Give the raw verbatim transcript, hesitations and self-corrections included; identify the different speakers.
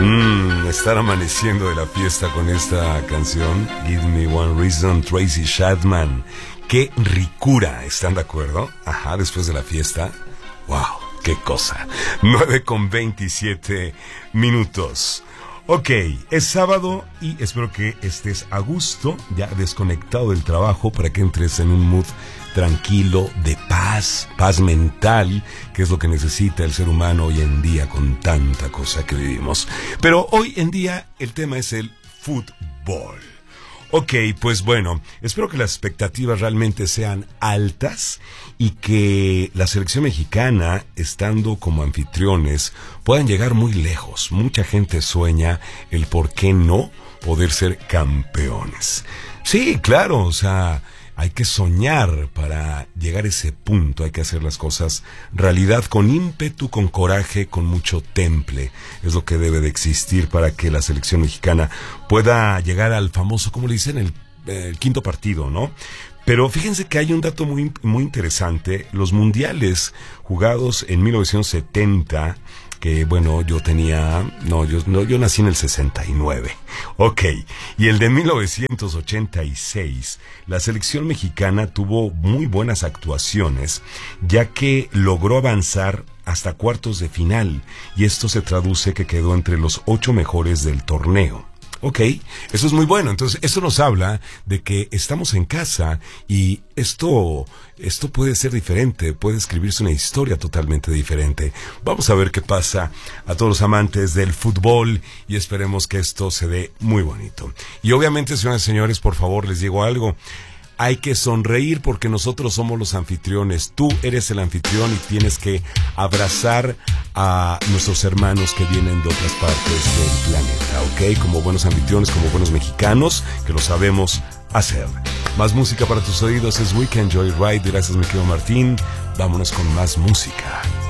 Speaker 1: Mm, estar amaneciendo de la fiesta con esta canción, Give Me One Reason, Tracy Chapman. Qué ricura, ¿están de acuerdo? Ajá, después de la fiesta. Wow, qué cosa. nueve con veintisiete minutos. Ok, es sábado y espero que estés a gusto, ya desconectado del trabajo, para que entres en un mood tranquilo, de paz, paz mental, que es lo que necesita el ser humano hoy en día con tanta cosa que vivimos. Pero hoy en día el tema es el fútbol. Ok, pues bueno, espero que las expectativas realmente sean altas y que la selección mexicana, estando como anfitriones, puedan llegar muy lejos. Mucha gente sueña el por qué no poder ser campeones. Sí, claro, o sea, hay que soñar para llegar a ese punto, hay que hacer las cosas realidad con ímpetu, con coraje, con mucho temple. Es lo que debe de existir para que la selección mexicana pueda llegar al famoso, como le dicen, el, el quinto partido, ¿no? Pero fíjense que hay un dato muy, muy interesante. Los mundiales jugados en mil novecientos setenta, que bueno, yo tenía, no, yo, no, yo nací en el sesenta y nueve, ok, y el de mil novecientos ochenta y seis, la selección mexicana tuvo muy buenas actuaciones, ya que logró avanzar hasta cuartos de final, y esto se traduce que quedó entre los ocho mejores del torneo. Ok, eso es muy bueno. Entonces, esto nos habla de que estamos en casa y esto, esto puede ser diferente, puede escribirse una historia totalmente diferente. Vamos a ver qué pasa a todos los amantes del fútbol y esperemos que esto se dé muy bonito. Y obviamente, señoras y señores, por favor, les digo algo. Hay que sonreír porque nosotros somos los anfitriones. Tú eres el anfitrión y tienes que abrazar a nuestros hermanos que vienen de otras partes del planeta, ¿ok? Como buenos anfitriones, como buenos mexicanos, que lo sabemos hacer. Más música para tus oídos es Weekend Joyride. Gracias, mi querido Martín. Vámonos con más música.